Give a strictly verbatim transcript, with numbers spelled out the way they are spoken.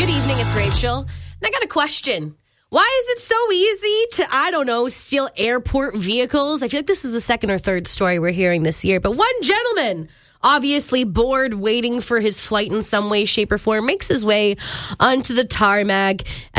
Good evening, it's Rachel. And I got a question. Why is it so easy to, I don't know, steal airport vehicles? I feel like this is the second or third story we're hearing this year. But one gentleman, obviously bored, waiting for his flight in some way, shape, or form, makes his way onto the tarmac